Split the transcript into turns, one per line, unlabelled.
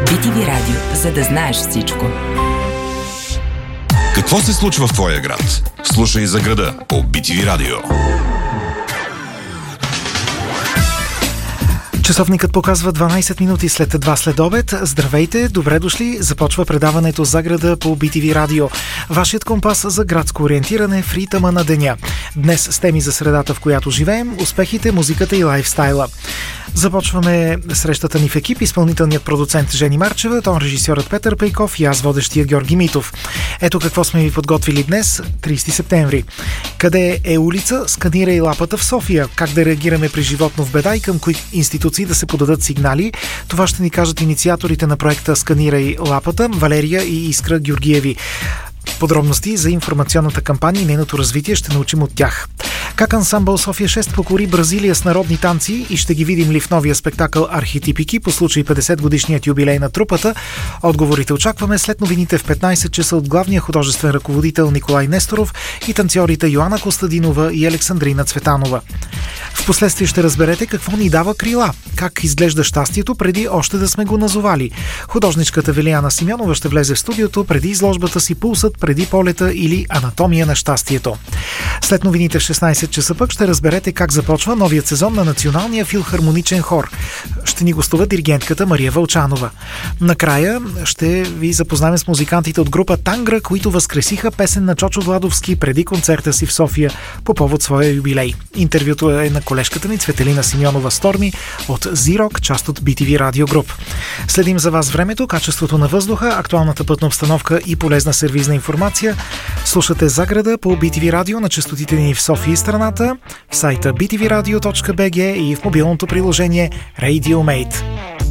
BTV Радио, за да знаеш всичко.
Какво се случва в твоя град? Слушай за града по BTV Радио.
Часовникът показва 12 минути след 2 след обед. Здравейте, добре дошли. Започва предаването за града по BTV Радио. Вашият компас за градско ориентиране в ритъма на деня. Днес с теми за средата, в която живеем, успехите, музиката и лайфстайла. Започваме срещата ни в екип. Изпълнителният продуцент Жени Марчева, тон режисьорът Петър Пейков и аз, водещия Георги Митов. Ето какво сме ви подготвили днес, 30 септември. Къде е улица? Сканирай лапата в София. Как да реагираме при животно в беда и към кои институции да се подадат сигнали? Това ще ни кажат инициаторите на проекта Сканирай лапата, Валерия и Искра Георгиеви. Подробности за информационната кампания и нейното развитие ще научим от тях. Как ансамбъл София 6 покори Бразилия с народни танци и ще ги видим ли в новия спектакъл Архетипики по случай 50 годишният юбилей на трупата? Отговорите очакваме след новините в 15 часа от главния художествен ръководител Николай Несторов и танцорите Йоана Костадинова и Александрина Цветанова. Впоследствие ще разберете какво ни дава крила, как изглежда щастието преди още да сме го назовали. Художничката Велияна Симеонова ще влезе в студиото преди изложбата си "Пулсът преди полета" или "Анатомия на щастието". След новините в 16 часа пък ще разберете как започва новият сезон на Националния филхармоничен хор. Ще ни гостува диригентката Мария Вълчанова. Накрая ще ви запознаем с музикантите от група Тангра, които възкресиха песен на Чочо Владовски преди концерта си в София по повод своя юбилей. Интервюто е на колежката ни Цветелина Симеонова Сторми от Зирок, част от BTV Radio Group. Следим за вас времето, качеството на въздуха, актуалната пътна обстановка и полезна сервизна информация. Слушате за града по BTV Radio на честотите ни в София и страната, в сайта btvradio.bg и в мобилното приложение RadioMate.